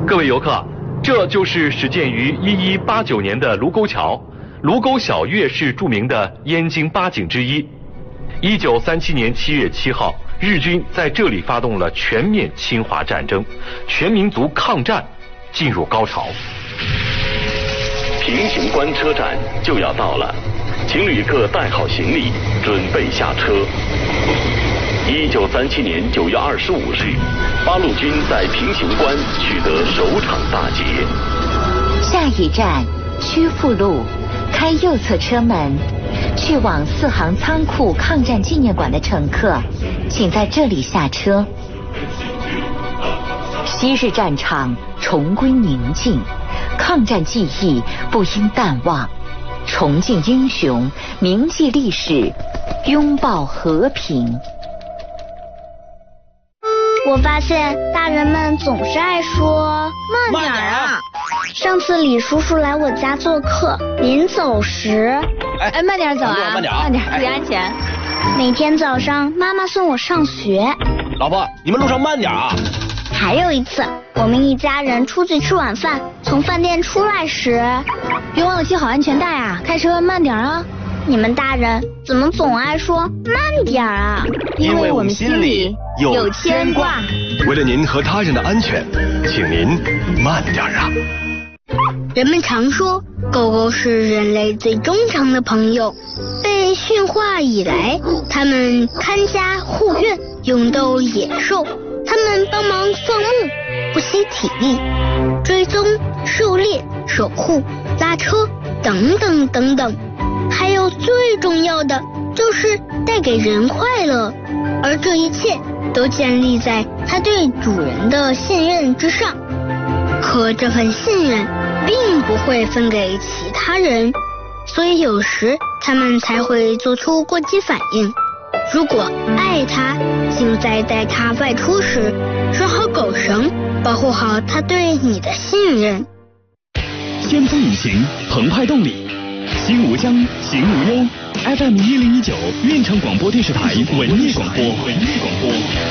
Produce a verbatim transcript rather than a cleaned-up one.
各位游客，这就是始建于一一八九年的卢沟桥。卢沟晓月是著名的燕京八景之一。一九三七年七月七号，日军在这里发动了全面侵华战争，全民族抗战进入高潮。 平型关车站就要到了，请旅客带好行李，准备下车。一九三七年九月二十五日，八路军在平型关取得首场大捷。 下一站曲阜路，开右侧车门，去往四行仓库抗战纪念馆的乘客，请在这里下车。昔日战场重归宁静，抗战记忆不应淡忘，重敬英雄，铭记历史，拥抱和平。 我发现大人们总是爱说慢点啊。 上次李叔叔来我家做客，临走时， 哎，慢点走啊，慢点，慢点，注意安全。 每天早上妈妈送我上学。 老婆，你们路上慢点啊。 还有一次，我们一家人出去吃晚饭，从饭店出来时， 别忘了系好安全带啊，开车慢点啊。 你们大人怎么总爱说慢点啊？ 因为我们心里有牵挂。 为了您和他人的安全，请您慢点啊。 人们常说，狗狗是人类最忠诚的朋友。被驯化以来，它们看家护院，勇斗野兽。它们帮忙放牧，不惜体力，追踪、狩猎、守护、拉车，等等等等。还有最重要的，就是带给人快乐。而这一切都建立在它对主人的信任之上。可这份信任并不会分给其他人，所以有时他们才会做出过激反应。如果爱它，就在带它外出时拴好狗绳，保护好它对你的信任。 先锋引擎，澎湃动力，心无疆，行无忧。F M 一零一九，运城广播电视台文艺广播。文艺广播。